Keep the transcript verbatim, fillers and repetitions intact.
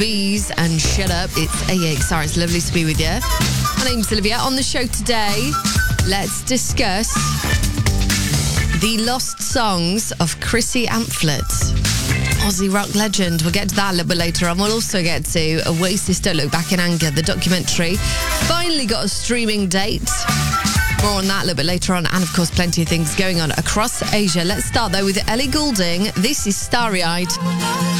Bees and Shut Up. It's A X R. It's lovely to be with you. My name's Olivia. On the show today, let's discuss the lost songs of Chrissy Amphlett, Aussie rock legend. We'll get to that a little bit later on. We'll also get to Oasis Don't Look Back in Anger, the documentary. Finally got a streaming date. More on that a little bit later on. And, of course, plenty of things going on across Asia. Let's start, though, with Ellie Goulding. This is Starry Eyed.